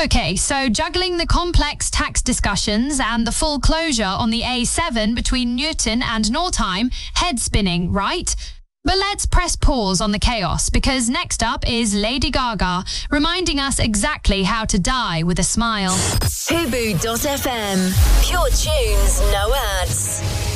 Okay, so juggling the complex tax discussions and the full closure on the A7 between Newton and Northeim, head spinning, right? But let's press pause on the chaos, because next up is Lady Gaga, reminding us exactly how to die with a smile. Fubu.fm. Pure tunes, no ads.